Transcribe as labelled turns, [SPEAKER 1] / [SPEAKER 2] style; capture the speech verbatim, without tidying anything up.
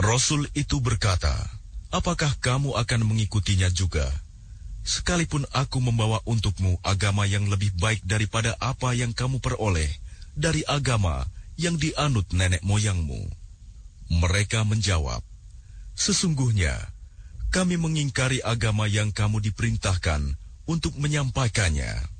[SPEAKER 1] Rasul itu berkata, apakah kamu akan mengikutinya juga? Sekalipun aku membawa untukmu agama yang lebih baik daripada apa yang kamu peroleh dari agama yang dianut nenek moyangmu. Mereka menjawab, sesungguhnya kami mengingkari agama yang kamu diperintahkan untuk menyampaikannya.